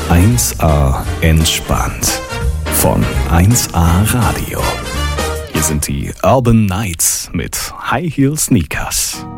1A entspannt von 1A Radio. Hier sind die Urban Nights mit High Heel Sneakers.